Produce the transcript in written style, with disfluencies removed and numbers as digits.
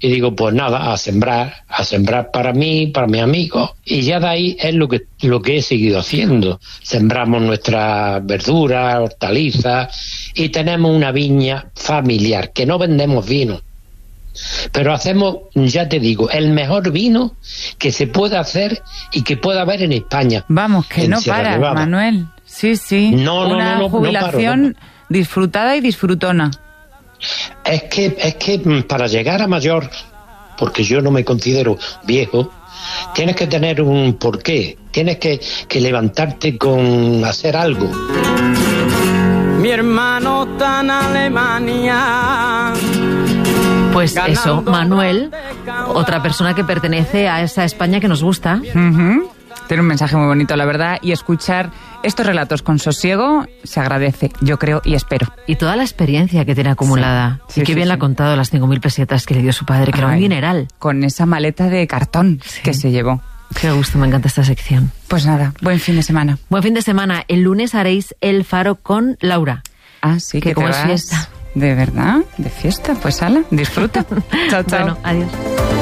y digo, pues nada, a sembrar para mí, para mis amigos, y ya de ahí es lo que he seguido haciendo. Sembramos nuestras verduras, hortalizas, y tenemos una viña familiar, que no vendemos vino, pero hacemos, ya te digo, el mejor vino que se puede hacer y que pueda haber en España. Vamos, que no paras, Manuel. Sí. Una jubilación disfrutada y disfrutona. Es que para llegar a mayor, porque yo no me considero viejo, tienes que tener un porqué, tienes que levantarte con hacer algo. Mi hermano está en Alemania. Pues eso, Manuel, otra persona que pertenece a esa España que nos gusta. Tiene un mensaje muy bonito, la verdad, y escuchar estos relatos con sosiego se agradece, yo creo y espero. Y toda la experiencia que tiene acumulada. Sí, y qué bien la ha contado, las 5.000 pesetas que le dio su padre, que era un dineral. Con esa maleta de cartón que se llevó. Qué gusto, me encanta esta sección. Pues nada, buen fin de semana. Buen fin de semana. El lunes haréis El Faro con Laura. Ah, sí, que como es fiesta. ¿De verdad? ¿De fiesta? Pues ala, disfruta. Chao, chao. Bueno, adiós.